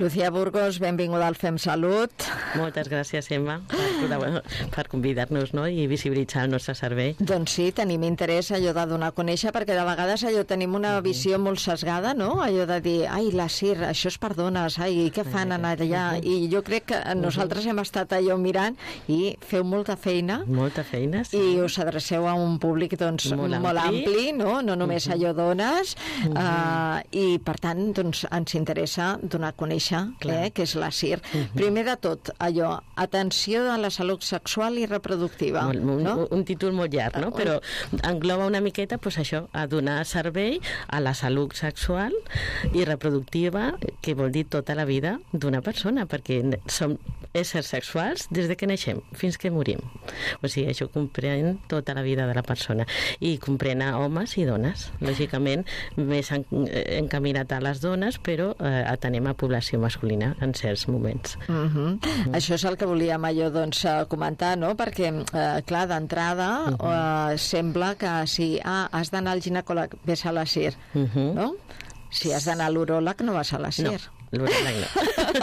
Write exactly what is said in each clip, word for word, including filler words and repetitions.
Lucía Burgos, benvinguda al Fem Salut. Moltes gràcies, Emma, per, per convidar-nos, no? I visibilitzar el nostre servei. Doncs sí, tenim interès allò de donar a conèixer, perquè de vegades allò tenim una visió molt sesgada, no? Allò de dir, ai, la C I R, això és per dones, ai, què fan anar allà? I jo crec que nosaltres hem estat allò mirant i feu molta feina. Molta feina, sí. I us adreceu a un públic, doncs, molt, molt ampli, ampli, no? No només allò dones. Uh -huh. uh, I, per tant, doncs, ens interessa donar a conèixer eh, que és la C I R. Uh -huh. Primer de tot, allò, atenció a la salut sexual i reproductiva. Molt, no? un, un títol molt llarg, no? Però engloba una miqueta, pues, això, a donar servei a la salut sexual i reproductiva, que vol dir tota la vida d'una persona, perquè som éssers sexuals des de que naixem fins que morim. O sigui, això comprèn tota la vida de la persona i comprèn a homes i dones. Lògicament, més encaminat a les dones, però eh, atenem a població masculina en certs moments. Uh -huh. Mm. Això és el que volíem allò, doncs, comentar, no? Perquè, eh, clar, d'entrada uh -huh. eh, sembla que si ah, has d'anar al ginecòleg, ves a la C I R, uh -huh. no? Si has d'anar a l'uròleg, no vas a la C I R. No. L'uròleg no.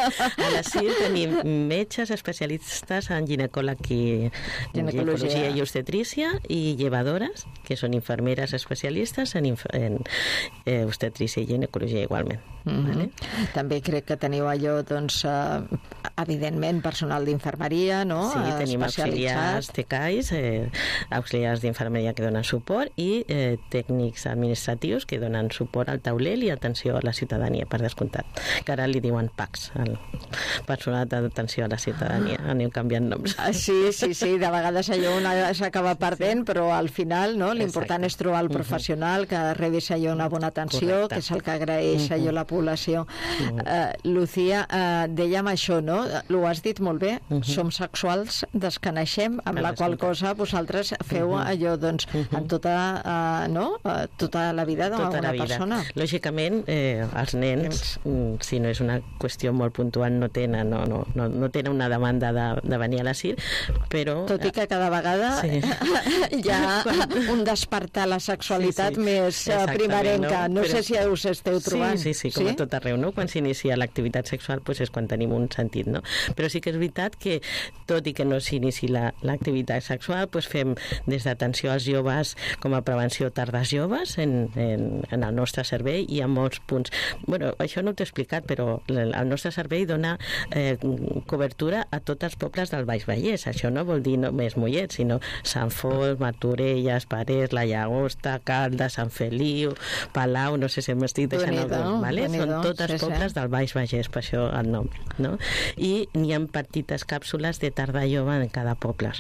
A la C I R tenim metges especialistes en ginecòleg i ginecologia i obstetrícia i llevadores, que són infermeres especialistes en, en eh, obstetrícia i ginecologia igualment. Mm-hmm. Vale? També crec que teniu allò, doncs, eh, evidentment, personal d'infermeria, no? Sí, tenim auxiliars T C A Is, eh, auxiliars d'infermeria que donen suport i eh, tècnics administratius que donen suport al taulell i atenció a la ciutadania, per descomptat. Que ara li diuen P A Cs, el personal d'atenció a la ciutadania. Anem canviant noms. Sí, sí, sí, de vegades allò una s'acaba perdent, sí. Però al final, no? L'important és trobar el professional que rebés allò una bona atenció, correcte, que és el que agraeix allò la població. Uh, Lucía, uh, dèiem això, no? Ho has dit molt bé, uh -huh. som sexuals des que naixem, amb la qual cosa vosaltres feu uh -huh. allò, doncs, uh -huh. en tota, uh, no? Uh, tota la vida d'una persona. Lògicament, eh, els nens, si no és una qüestió molt puntual, no tenen, no, no, no, no tenen una demanda de, de venir a la C I R, però... Tot i que cada vegada sí. hi ha un despertar la sexualitat sí, sí. més primerenca. No, no però... sé si us esteu trobant. Sí, sí, sí, com sí? a tot arreu, no? Quan s'inicia l'activitat sexual, pues és quan tenim un sentit, no? Però sí que és veritat que, tot i que no s'inici l'activitat sexual, pues fem des d'atenció als joves com a prevenció tardes joves en, en, en el nostre servei i a molts punts. Bueno, això no t'he explicat, però el nostre servei dona eh, cobertura a tots els pobles del Baix Vallès. Això no vol dir només Mollet, sinó Sant Fos, Martorelles, Parets, La Llagosta, Caldes, Sant Feliu, Palau, no sé si m'estic deixant algun, vale? Són tots els sí, pobles sí. del Baix Vallès, per això el nom, no? I n'hi ha petites càpsules de tarda jove en cada poble.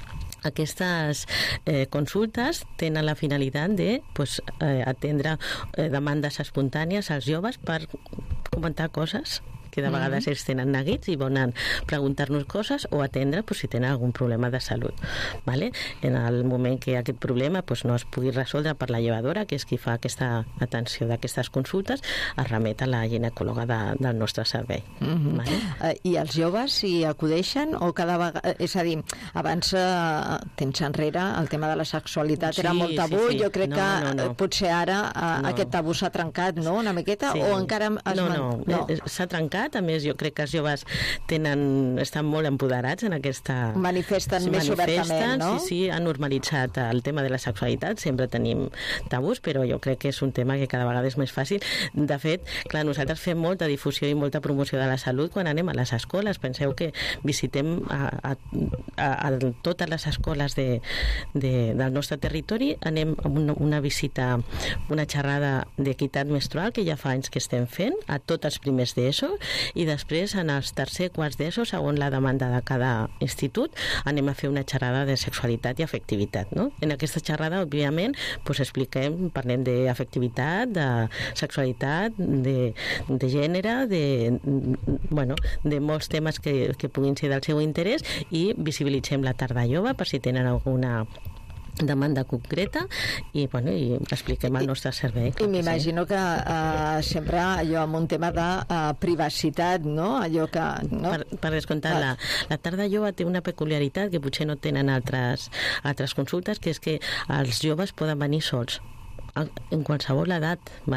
Aquestes eh, consultes tenen la finalitat de pues, eh, atendre eh, demandes espontànies als joves per comentar coses que de vegades ells tenen neguits i volen preguntar-nos coses o atendre pues, si tenen algun problema de salut. ¿Vale? En el moment que aquest problema pues, no es pugui resoldre per la llevadora, que és qui fa aquesta atenció d'aquestes consultes, es remet a la ginecòloga de, del nostre servei. Mm-hmm. ¿Vale? I els joves hi acudeixen o cada vegada... És a dir, abans, eh, temps enrere, el tema de la sexualitat sí, era molt tabú. Sí, sí. Jo crec no, que no, no. potser ara eh, no. aquest tabú s'ha trencat, no?, una miqueta, sí. o encara... Es no, no, no. s'ha trencat. A més, jo crec que els joves tenen, estan molt empoderats en aquesta... Manifesten sí, més manifesten, obertament, no? Sí, sí, han normalitzat el tema de la sexualitat. Sempre tenim tabús, però jo crec que és un tema que cada vegada és més fàcil. De fet, clar, nosaltres fem molta difusió i molta promoció de la salut quan anem a les escoles. Penseu que visitem a, a, a, a totes les escoles de, de, del nostre territori. Anem a una, una visita, una xerrada d'equitat menstrual que ja fa anys que estem fent a tots els primers d'ESO, i després en els tercer, quarts d'ESO, segons la demanda de cada institut, anem a fer una xerrada de sexualitat i afectivitat, no? En aquesta xerrada, òbviament, pues, expliquem, parlem d'afectivitat, de sexualitat, de, de gènere, de, bueno, de molts temes que, que puguin ser del seu interès, i visibilitzem la tarda jove per si tenen alguna demanda concreta i, bueno, i expliquem el nostre servei. I m'imagino que uh, sempre allò amb un tema de uh, privacitat, no? Allò que... No? Per, per descomptar, la, la tarda jove té una peculiaritat que potser no tenen altres, altres consultes, que és que els joves poden venir sols en qualsevol edat, ¿vale?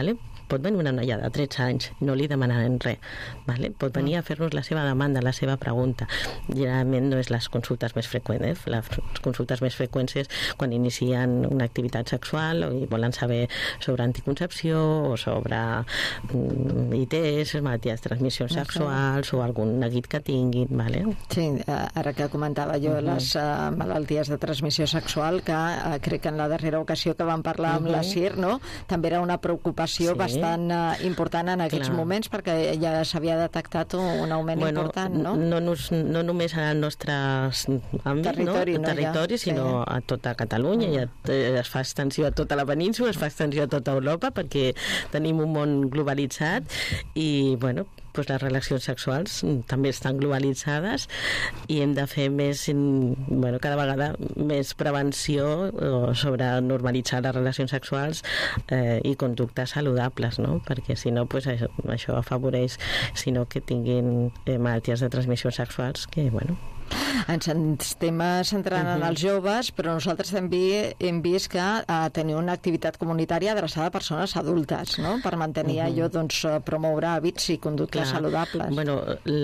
pot venir una noia de tretze anys, no li demanarem res, vale? Pot venir a fer-nos la seva demanda, la seva pregunta. Generalment no és les consultes més freqüents, eh? Les consultes més freqüents és quan inicien una activitat sexual i volen saber sobre anticoncepció o sobre mm, I T S, malalties de transmissió sexuals o algun neguit que tinguin, vale? Sí, ara que comentava jo uh-huh. les uh, malalties de transmissió sexual, que uh, crec que en la darrera ocasió que vam parlar uh-huh. amb la C I R, no? També era una preocupació sí. bastant uh, important en aquests Clar. moments, perquè ja s'havia detectat un augment bueno, important, no? No, nos, no només en el nostre àmbit, territori, no? no? territori ja. sinó sí. a tota Catalunya, uh-huh. ja es fa extensió a tota la península, es fa extensió a tota Europa, perquè tenim un món globalitzat i, bueno, pues les relacions sexuals també estan globalitzades i hem de fer més, bueno, cada vegada més prevenció sobre normalitzar les relacions sexuals eh, i conductes saludables, no? Perquè si no, pues, això, això afavoreix sinó que tinguin eh, malalties de transmissió sexuals que, bueno, ens estem centrant uh-huh. en els joves, però nosaltres també hem vist que uh, tenir una activitat comunitària adreçada a persones adultes, no? Per mantenir uh-huh. allò, doncs, promoure hàbits i conductes Clar. saludables. Bueno,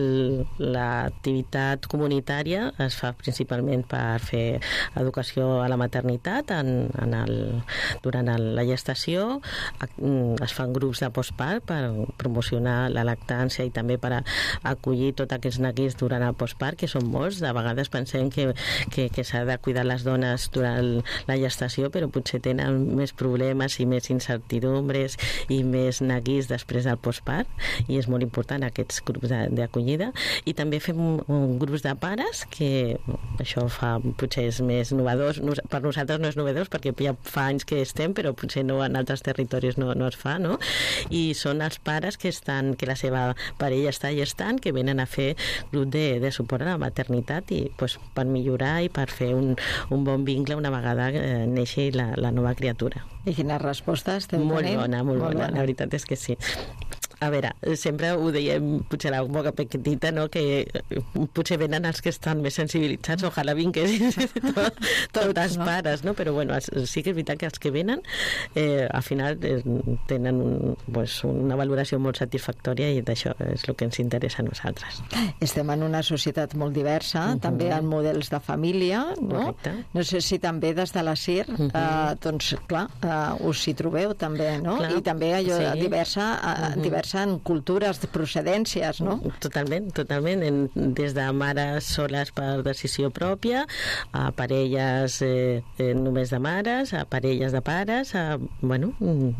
l'activitat comunitària es fa principalment per fer educació a la maternitat en, en el, durant el, la gestació, es fan grups de postpart per promocionar la lactància i també per acollir tots aquests neguits durant el postpart, que són molts. De vegades pensem que, que, que s'ha de cuidar les dones durant la gestació, però potser tenen més problemes i més incertidumbres i més neguits després del postpart, i és molt important aquests grups d'acollida. I també fem un, un grups de pares, que això fa, potser és més novedós, per nosaltres no és novedós perquè ja fa anys que estem, però potser no en altres territoris no, no es fa, no? I són els pares que estan, que la seva parella està gestant, que venen a fer grup de, de suport a la maternitat i pues, per millorar i per fer un, un bon vincle una vegada eh, neixi la, la nova criatura. I quines respostes esteu molt tenint? Bona, molt, molt bona, bona, la veritat és que sí. A veure, sempre ho dèiem, potser la boca petita, no? Que potser venen els que estan més sensibilitzats, ojalà vinguessin tot, tots els no? pares, no? Però bueno, sí que és veritat que els que venen eh, al final eh, tenen un, pues, una valoració molt satisfactòria i d'això és el que ens interessa a nosaltres. Estem en una societat molt diversa, uh-huh. també en models de família, no? Correcte. No sé si també des de la C I R, uh-huh. eh, doncs clar, eh, us hi trobeu també, no? Clar, I també allò sí. diversa, eh, uh-huh. diversa en cultures, de procedències, no? Totalment, totalment. En, des de mares soles per decisió pròpia, a parelles eh, eh, només de mares, a parelles de pares, a, bueno...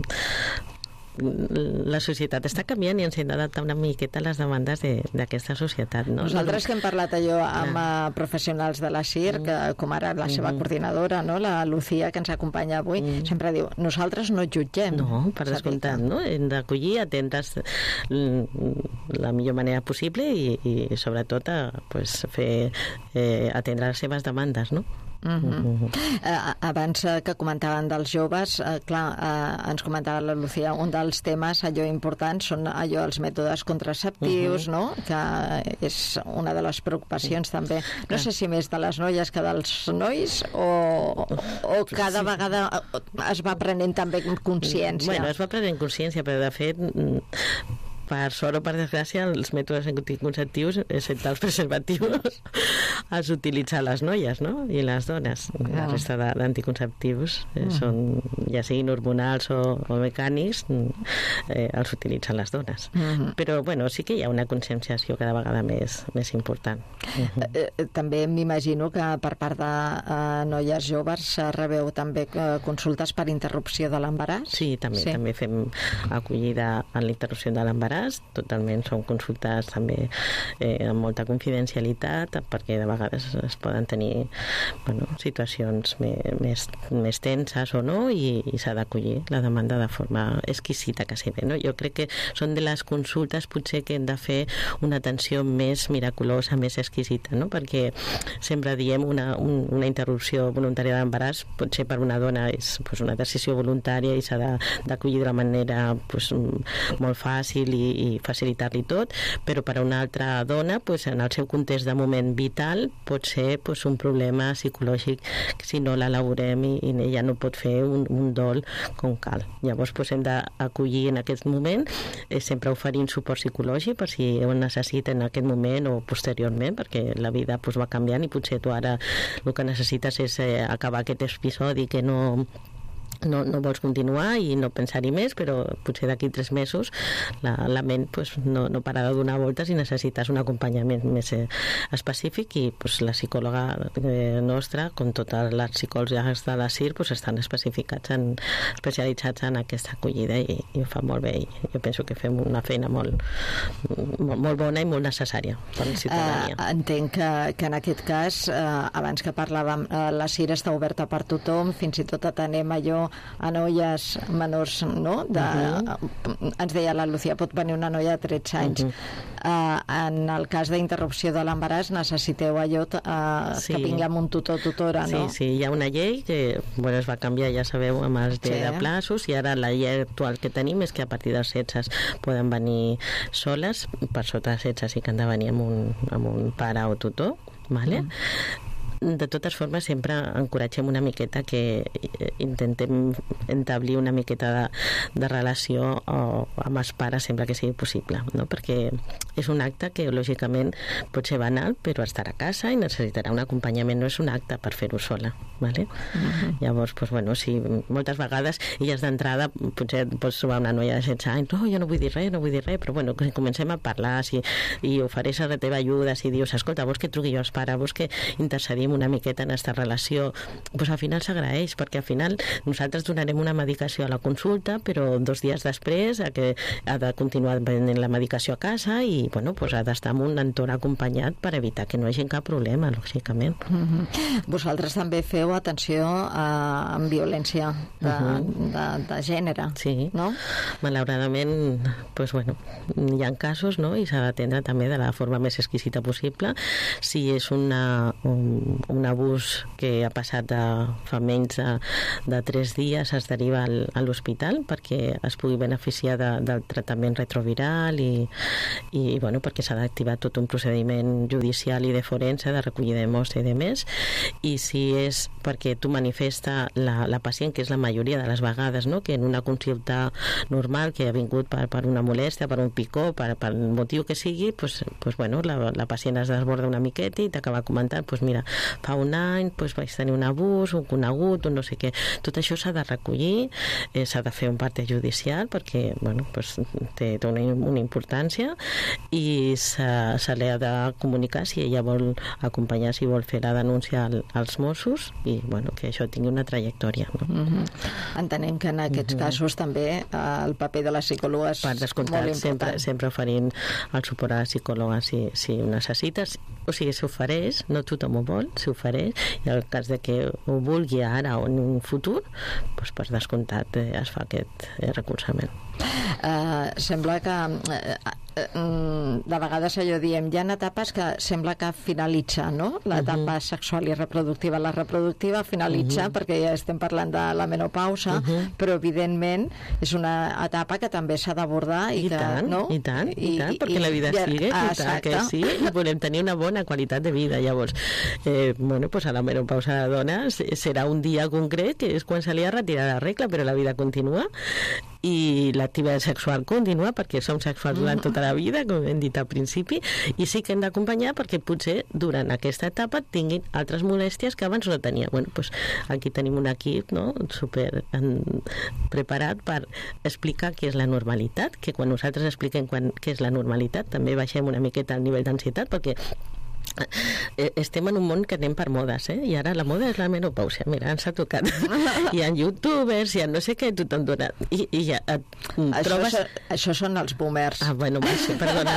la societat està canviant i ens hem d'adaptar una miqueta a les demandes d'aquesta de, societat. No? Nosaltres que hem parlat allò amb ah. professionals de la C I R, que, com ara la seva mm. coordinadora, no? La Lucía, que ens acompanya avui, mm. sempre diu, nosaltres no jutgem. No, per descomptat, no? Hem d'acollir, atendre's la millor manera possible i, i sobretot a, pues, fer, eh, atendre les seves demandes, no? Uh-huh. Uh-huh. Uh, abans uh, que comentaven dels joves, uh, clar, uh, ens comentava la Lucía, un dels temes allò important són allò els mètodes contraceptius, uh-huh. no? Que és una de les preocupacions uh-huh. també, no uh-huh. sé si més de les noies que dels nois o, o cada sí. vegada es va prenent també consciència. Bueno, es va prenent consciència, però de fet per sort o per desgràcia, els mètodes anticonceptius, excepte els preservatius, els utilitzen les noies, no? I les dones. Ah. La resta d'anticonceptius eh, ah. són, ja siguin hormonals o, o mecànics, eh, els utilitzen les dones. Uh-huh. Però, bueno, sí que hi ha una conscienciació cada vegada més, més important. Uh-huh. Eh, també m'imagino que per part de eh, noies joves rebeu també eh, consultes per interrupció de l'embaràs? Sí, també, sí. també fem acollida en la interrupció de l'embaràs. Totalment, són consultes també eh, amb molta confidencialitat, perquè de vegades es poden tenir bueno, situacions més, més, més tenses o no, i, i s'ha d'acollir la demanda de forma exquisita quasi bé, no? Jo crec que són de les consultes potser que hem de fer una atenció més miraculosa, més exquisita, no? Perquè sempre diem una, un, una interrupció voluntària d'embaràs potser per una dona és pues, una decisió voluntària i s'ha d'acollir de la manera pues, molt fàcil i i facilitar-li tot, però per a una altra dona, pues, en el seu context de moment vital, pot ser pues, un problema psicològic si no l'elaborem i, i ella no pot fer un, un dol com cal. Llavors pues, hem d'acollir en aquest moment, eh, sempre oferint suport psicològic per si ho necessiten en aquest moment o posteriorment, perquè la vida pues, va canviant i potser tu ara el que necessites és eh, acabar aquest episodi que no No, no vols continuar i no pensar-hi més, però potser d'aquí tres mesos la, la ment pues, no, no para de donar voltes i necessites un acompanyament més eh, específic i pues, la psicòloga eh, nostra, com totes les psicòlogues de la C I R, pues, estan especificats en, especialitzats en aquesta acollida i, i ho fa molt bé i jo penso que fem una feina molt, molt, molt bona i molt necessària per la ciutadania. Uh, entenc que, que en aquest cas, uh, abans que parlàvem, uh, la C I R està oberta per tothom, fins i tot atenem allò a noies menors, no? De, uh-huh. Ens deia la Lucía, pot venir una noia de tretze anys. Uh-huh. Uh, en el cas d'interrupció de l'embaràs necessiteu allò uh, sí. que vingui amb un tutor o tutora, no? Sí, sí, hi ha una llei que bueno, es va canviar, ja sabeu, amb els de, sí. de plaços, i ara la llei actual que tenim és que a partir dels setze poden venir soles, per sota de setze sí que han de venir amb un, amb un pare o tutor, vale? Mm. De totes formes, sempre encoratgem una miqueta que intentem entablir una miqueta de, de relació o, amb els pares sempre que sigui possible, no? Perquè és un acte que lògicament pot ser banal, però estarà a casa i necessitarà un acompanyament, no és un acte per fer-ho sola, vale? Uh-huh. Llavors, pues, bueno, sí, moltes vegades i ja d'entrada potser pots trobar una noia de setze anys, no, jo no vull dir res, no vull dir res, però bueno, comencem a parlar si, i ofereix la teva ajuda, si dius, escolta, vols que truqui jo als pares, vols que intercedim una miqueta en aquesta relació, doncs al final s'agraeix, perquè al final nosaltres donarem una medicació a la consulta, però dos dies després a que ha de continuar venint la medicació a casa i bueno, doncs ha d'estar en un entorn acompanyat per evitar que no hi hagi cap problema, lògicament. Mm-hmm. Vosaltres també feu atenció a, amb violència de, mm-hmm. de, de gènere, sí. no? Malauradament, doncs bueno, hi ha casos, no?, i s'ha d'atendre també de la forma més exquisita possible. Si és una, un un abús que ha passat de fa menys de, de tres dies es deriva al, a l'hospital perquè es pugui beneficiar de, del tractament retroviral i, i bueno, perquè s'ha d'activar tot un procediment judicial i de forense, de recollida de mostra i de més, i si és perquè tu manifesta la, la pacient, que és la majoria de les vegades, no?, que en una consulta normal que ha vingut per, per una molèstia, per un picó, per, per el motiu que sigui, pues, pues bueno, la, la pacient es desborda una miqueta i t'acaba comentant, pues mira, fa un any pues, vaig tenir un abús, un conegut, un no sé què. Tot això s'ha de recollir, eh, s'ha de fer un parte judicial perquè bueno, pues, té, té una, una importància i se, se li ha de comunicar si ella vol acompanyar, si vol fer la denúncia al, als Mossos i bueno, que això tingui una trajectòria. No? Mm-hmm. Entenem que en aquests mm-hmm. casos també eh, el paper de la psicòloga és molt important. Sempre, sempre oferint el suport a la psicòloga si, si ho necessites, o sigui, s'ofereix, no tothom ho vol, s'ofereix, i en el cas de que ho vulgui ara o en un futur, doncs per descomptat eh, es fa aquest eh, recolzament. Uh, sembla que uh, uh, de vegades allò diem, hi ha etapes que sembla que finalitza, no? L'etapa uh-huh. sexual i reproductiva. La reproductiva finalitza uh-huh. perquè ja estem parlant de la menopausa, uh-huh. però evidentment és una etapa que també s'ha d'abordar i, I que, tant, no? i tant, i, i tant, perquè i, la vida i, sigue, i tant que sí, i volem tenir una bona qualitat de vida. Llavors, eh, bueno, pues a la menopausa de dona serà un dia concret, que és quan se li ha retirat la regla, però la vida continua i l'activitat sexual continua perquè som sexuals durant tota la vida, com hem dit al principi, i sí que hem d'acompanyar perquè potser durant aquesta etapa tinguin altres molèsties que abans no tenia. Bueno, pues aquí tenim un equip, no?, super en, preparat per explicar què és la normalitat, que quan nosaltres expliquem quan, què és la normalitat també baixem una miqueta el nivell d'ansietat perquè estem en un món que anem per modes, eh? I ara la moda és la menopàusia. Mira, ens ha tocat. Hi ha youtubers, hi ha no sé què, tothom dona. I, i ja et això trobes... So, això són els boomers. Ah, bueno, va, sí, perdona.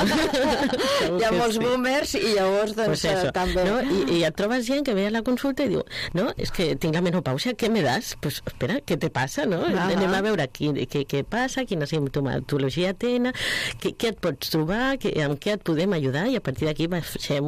Hi ha molts sí. boomers i llavors doncs, pues també... No? I, I et trobes gent que ve a la consulta i diu, no, és que tinc la menopàusia, què me das? Pues espera, què te passa, no? Uh-huh. Anem a veure qui, què, què passa, quina simptomatologia tenen, què, què et pots trobar, què, amb què et podem ajudar, i a partir d'aquí baixem una miqueta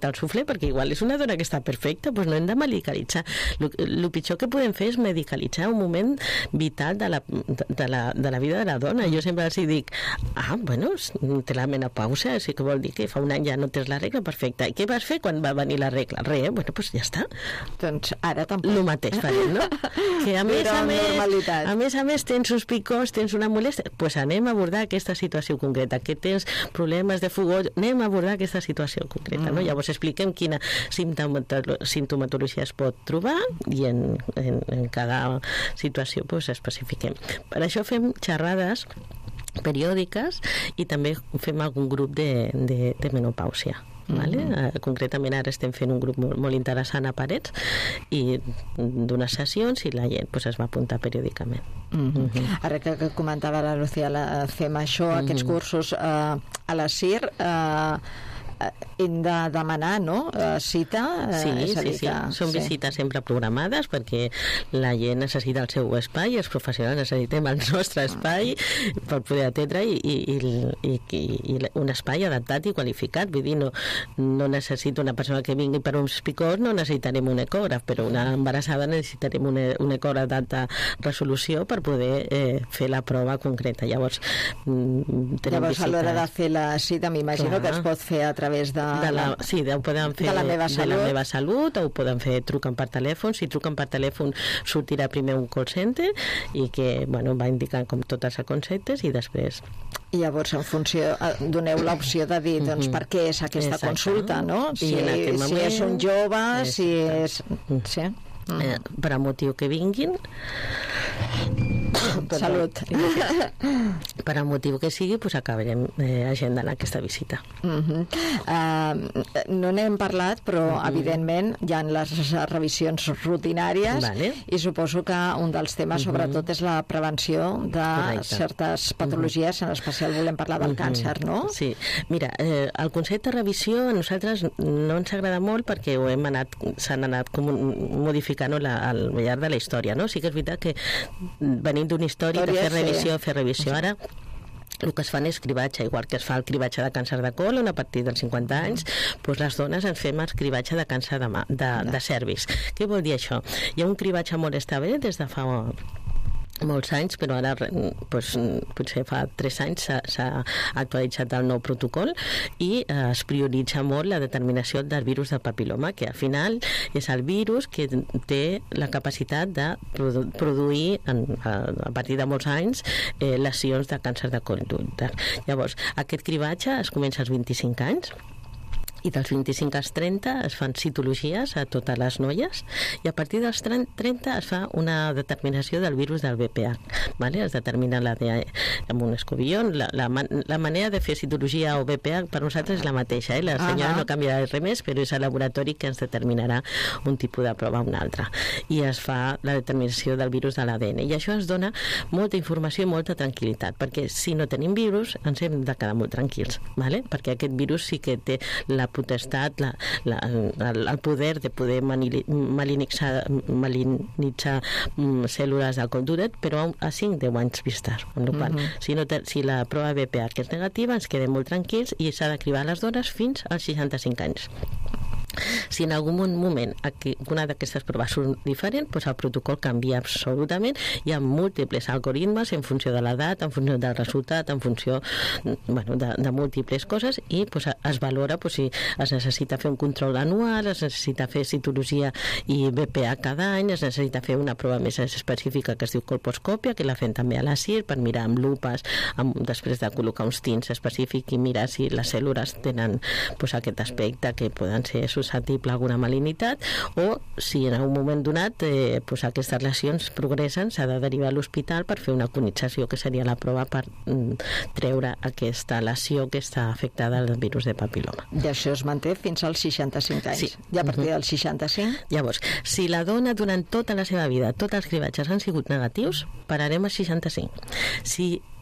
miqueta el suflé, perquè igual és una dona que està perfecta, doncs no hem de medicalitzar. El pitjor que podem fer és medicalitzar un moment vital de la, de la, de la vida de la dona. Jo sempre els dic, ah, bueno, té la menopausa, sí que vol dir que fa un any ja no tens la regla, perfecta. I què vas fer quan va venir la regla? Res, bueno, doncs ja està. Doncs ara tampoc. El mateix farem, no? Que a més a més, a més a més tens uns picors, tens una molèstia, doncs pues anem a abordar aquesta situació concreta, que tens problemes de fogó, anem a abordar aquesta situació concreta, no? Mm. Llavors expliquem quina simptomatologia es pot trobar i en, en, en cada situació pues, especifiquem. Per això fem xerrades periòdiques i també fem algun grup de, de, de menopàusia. Vale? Mm-hmm. Concretament ara estem fent un grup molt, molt interessant a Parets i d'unes sessions i la gent pues, es va apuntar periòdicament. Mm-hmm. Mm-hmm. Ara que, que comentava la Lucía, la, fem això, mm-hmm. aquests cursos eh, a la C I R, eh, hem de demanar, no?, cita. Sí, sí, sí. Són sí. visites sempre programades perquè la gent necessita el seu espai, els professionals necessitem el nostre espai per poder atendre i, i, i, i, i un espai adaptat i qualificat. Vull dir, no, no necessito una persona que vingui per uns picors, no necessitarem un ecògraf, però una embarassada necessitarem un, un ecògraf d'alta resolució per poder eh, fer la prova concreta. Llavors, mm, Llavors a l'hora de fer la cita m'imagino que es pot fer a través de, de la, sí, ho poden fer de la meva salut, de la meva salut o ho poden fer trucant per telèfon. Si truquen per telèfon sortirà primer un call center i que bueno, va indicant com tots els conceptes i després i llavors en funció doneu l'opció de dir doncs per què és aquesta Exacte. Consulta, no? Si, moment, si és un jove, Exacte. si és... Sí. Mm. Eh, per a motiu que vinguin salut per a motiu que sigui pues acabarem eh, agendant aquesta visita. Mm-hmm. uh, no n'hem parlat però mm-hmm. evidentment hi ha les revisions rutinàries vale. I suposo que un dels temes mm-hmm. sobretot és la prevenció de Correcte. Certes patologies, mm-hmm. en especial volem parlar del mm-hmm. càncer, no? Sí, mira, eh, el concepte de revisió a nosaltres no ens agrada molt perquè ho hem anat, s'han anat com modificant la, al llarg de la història, no? Sí que és veritat que venint d'una història de fer revisió, fer revisió ara el que es fan és cribatge, igual que es fa el cribatge de càncer de colon a partir dels cinquanta anys, doncs les dones ens fem el cribatge de càncer de, de, de cervix. Què vol dir això? Hi ha un cribatge molt estable des de fa molts anys, però ara pues, potser fa tres anys s'ha actualitzat el nou protocol i eh, es prioritza molt la determinació del virus del papiloma, que al final és el virus que té la capacitat de produ produir en, a, a partir de molts anys eh, lesions de càncer de colon d'úter. Llavors, aquest cribatge es comença als vint-i-cinc anys i dels vint-i-cinc als trenta es fan citologies a totes les noies i a partir dels trenta es fa una determinació del virus del V P H, vale? Es determina l'A D N amb un escobillón. La, la, la manera de fer citologia o V P H per nosaltres és la mateixa, eh? La senyora uh-huh. no canviarà res més, però és el laboratori que ens determinarà un tipus de prova o un altre i es fa la determinació del virus de l'A D N i això ens dona molta informació i molta tranquil·litat, perquè si no tenim virus ens hem de quedar molt tranquils, vale? Perquè aquest virus sí que té la potestat, la, la, el, el poder de poder malinitzar, malinitzar mm, cèl·lules del col d'úter, però a cinc a deu anys vistes. Mm-hmm. Si, no te, si la prova V P H és negativa, ens quedem molt tranquils i s'ha de cribar les dones fins als seixanta-cinc anys. Si en algun moment una d'aquestes proves surt diferent, doncs el protocol canvia absolutament. Hi ha múltiples algoritmes en funció de l'edat, en funció del resultat, en funció bueno, de, de múltiples coses i doncs, es valora doncs, si es necessita fer un control anual, es necessita fer citologia i V P H cada any, es necessita fer una prova més específica que es diu colposcòpia, que la fem també a la C I R per mirar amb lupes, amb, després de col·locar uns tints específics i mirar si les cèl·lules tenen doncs, aquest aspecte que poden ser susceptible a alguna malignitat o si en un moment donat eh, pues aquestes lesions progressen, s'ha de derivar a l'hospital per fer una conització, que seria la prova per mm, treure aquesta lesió que està afectada al virus de papiloma. I això es manté fins als seixanta-cinc anys. Sí. I a partir dels seixanta-cinc? Llavors, si la dona durant tota la seva vida, tots els cribatges han sigut negatius, pararem als seixanta-cinc. Si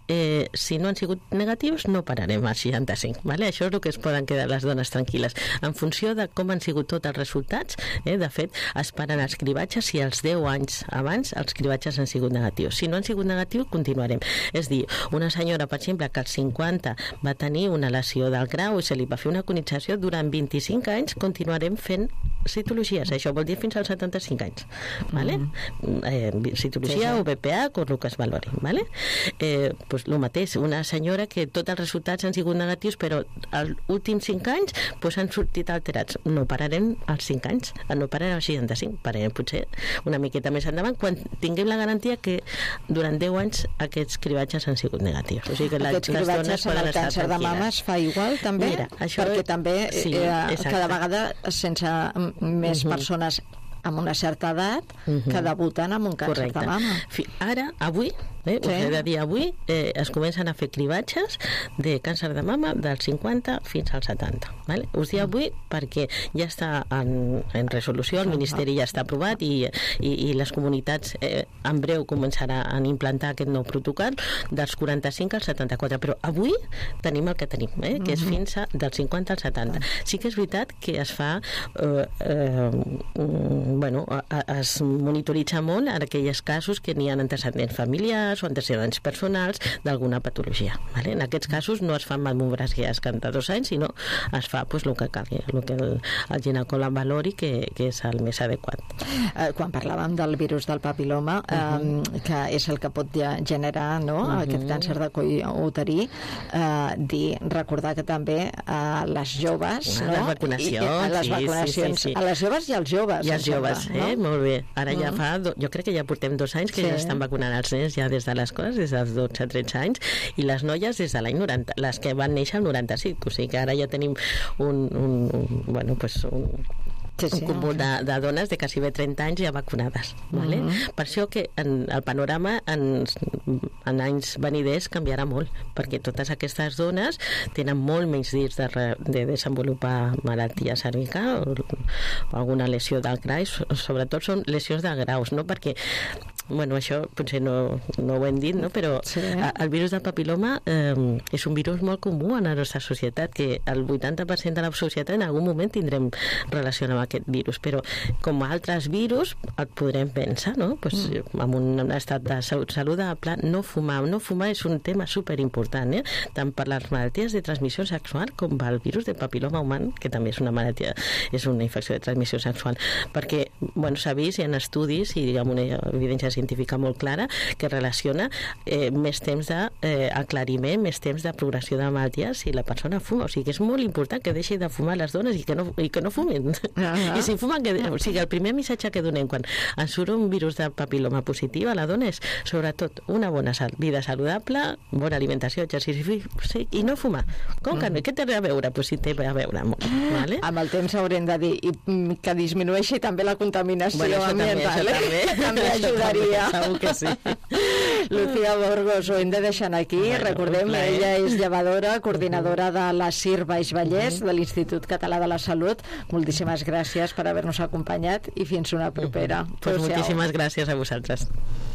eh, si no han sigut negatius, no pararem als seixanta-cinc. Vale? Això és el que es poden quedar les dones tranquil·les. En funció de com han sigut tots els resultats, eh, de fet, es paren els cribatges si als deu anys abans els cribatges han sigut negatius. Si no han sigut negatius, continuarem. És dir, una senyora, per exemple, que als cinquanta va tenir una lesió del grau i se li va fer una conització, durant vint-i-cinc anys continuarem fent citologies. Això vol dir fins als setanta-cinc anys. Vale? Mm-hmm. eh, citologia sí, sí. o B P A, o el que es valori. Vale? Eh, pues, el mateix, una senyora que tots els resultats han sigut negatius, però als últims cinc anys pues, han sortit alterats. No pararem als cinc anys, no pararem als seixanta-cinc, pararem potser una miqueta més endavant quan tinguem la garantia que durant deu anys aquests cribatges han sigut negatius. O sigui que aquests les cribatges amb el càncer de mama es fa igual també? Mira, això perquè també sí, eh, cada vegada sense més uh-huh. persones amb una certa edat uh-huh. que debuten amb un càncer Correcte. de mama. Ara, avui, eh, sí. us he de dir avui, eh, es comencen a fer cribatges de càncer de mama dels cinquanta fins als setanta. Vale? Us dic avui perquè ja està en, en resolució, el Ministeri ja està aprovat i, i, i les comunitats eh, en breu començaran a implantar aquest nou protocol dels quaranta-cinc als setanta-quatre, però avui tenim el que tenim, eh, que és fins a, dels cinquanta als setanta. Sí que és veritat que es fa eh, eh, bueno, es monitoritza molt en aquells casos que n'hi ha antecedents familiars o antecedents personals d'alguna patologia. Vale? En aquests casos no es fan mammogràfies cada dos anys, sinó es fa pues, el que calgui, el que el, el ginecòleg valori que, que és el més adequat. Eh, quan parlàvem del virus del papiloma, uh-huh. eh, que és el que pot ja generar no? uh-huh. aquest càncer de coll uterí, eh, dir, recordar que també a les joves, ah, no? les vacunacions, I, i, a les sí, vacunacions, sí, sí, sí. a les joves i als joves. I als joves, no? eh? Molt bé. Ara ja uh-huh. fa, do, jo crec que ja portem dos anys que sí. ja estan vacunant els nens ja des de l'escola, des dels dotze a tretze anys, i les noies des de l'any noranta, les que van néixer al noranta-cinc, o sigui que ara ja tenim un, un, un bueno, pues un Sí, sí, un cúmul de, de dones de quasi bé trenta anys ja vacunades. Vale? Uh-huh. Per això que en, el panorama en, en anys veniders canviarà molt, perquè totes aquestes dones tenen molt menys risc de, de desenvolupar malaltia cervical o, o alguna lesió del grau, sobretot són lesions de graus, no? Perquè bueno, això potser no, no ho hem dit, no? Però sí. el virus del papiloma eh, és un virus molt comú en la nostra societat, que el vuitanta per cent de la societat en algun moment tindrem relació amb aquest virus, però com altres virus et podrem pensar, no? Pues, mm. amb un estat de salut saludable, no fumar. No fumar és un tema superimportant, eh? Tant per les malalties de transmissió sexual com pel virus del papiloma humà, que també és una malaltia, és una infecció de transmissió sexual, perquè bueno, s'ha vist, hi ha estudis i amb una evidència científica molt clara que relaciona eh, més temps d'aclariment, eh, més temps de progressió de malaltia si la persona fuma. O sigui que és molt important que deixi de fumar les dones i que no, i que no fumin. Uh-huh. I si fumen, que, o sigui, el primer missatge que donem quan ens surt un virus de papiloma positiu a la dona és sobretot una bona sal, vida saludable, bona alimentació, exercici sí, i no fumar. Com que no? Què té a veure? Pues sí, té a veure molt. Vale? Amb el temps haurem de dir i, que disminueixi també la contaminació bueno, ambiental. També, això també, també ajudaria. Segur que sí. Lucía Burgos, ho hem de deixar aquí. Bueno, recordem, ella és llevadora, coordinadora de la C I R Baix Vallès, de l'Institut Català de la Salut. Moltíssimes gràcies per haver-nos acompanyat i fins una propera. Pues moltíssimes gràcies a vosaltres.